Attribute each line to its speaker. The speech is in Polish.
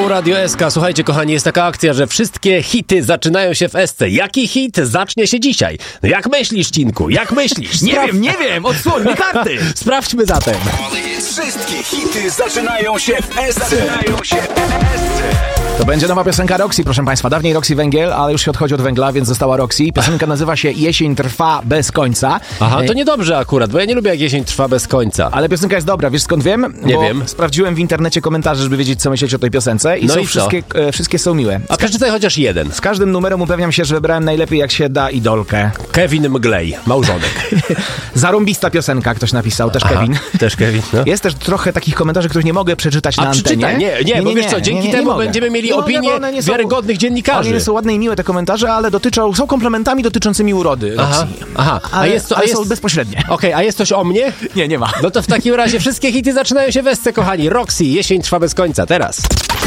Speaker 1: Radio SK. Słuchajcie, kochani, jest taka akcja, że wszystkie hity zaczynają się w SC. Jaki hit zacznie się dzisiaj? No jak myślisz, Cinku? Jak myślisz?
Speaker 2: Nie wiem, odsłoń mi karty!
Speaker 1: Sprawdźmy zatem.
Speaker 3: Wszystkie hity zaczynają się w SC.
Speaker 2: To będzie nowa piosenka Roxy, proszę Państwa. Dawniej Roxy Węgiel, ale już się odchodzi od węgla, więc została Roxy. Piosenka nazywa się Jesień trwa bez końca.
Speaker 1: Aha, to niedobrze akurat, bo ja nie lubię, jak jesień trwa bez końca.
Speaker 2: Ale piosenka jest dobra, wiesz skąd wiem?
Speaker 1: Nie
Speaker 2: Bo
Speaker 1: wiem.
Speaker 2: sprawdziłem w internecie komentarze, żeby wiedzieć, co myśleć o tej piosence. I
Speaker 1: No
Speaker 2: są
Speaker 1: i co?
Speaker 2: wszystkie są miłe.
Speaker 1: A przeczytaj chociaż jeden.
Speaker 2: Z każdym numerem upewniam się, że wybrałem najlepiej jak się da idolkę.
Speaker 1: Kevin Mglej, małżonek.
Speaker 2: Zarąbista piosenka, ktoś napisał, też
Speaker 1: Aha,
Speaker 2: Kevin.
Speaker 1: też Kevin, no.
Speaker 2: Jest też trochę takich komentarzy, których nie mogę przeczytać na antenie.
Speaker 1: Przeczytaj, nie, bo wiesz co, dzięki temu
Speaker 2: mogę.
Speaker 1: będziemy mieli
Speaker 2: Nie mogę,
Speaker 1: opinię
Speaker 2: bo one nie są-
Speaker 1: wiarygodnych dziennikarzy.
Speaker 2: One są ładne i miłe te komentarze, ale są komplementami dotyczącymi urody Roxy.
Speaker 1: Aha.
Speaker 2: Ale są bezpośrednie.
Speaker 1: Okej, a jest coś o mnie?
Speaker 2: Nie ma.
Speaker 1: No to w takim razie wszystkie hity zaczynają się w SC, kochani. Roxy, jesień trwa bez końca, teraz.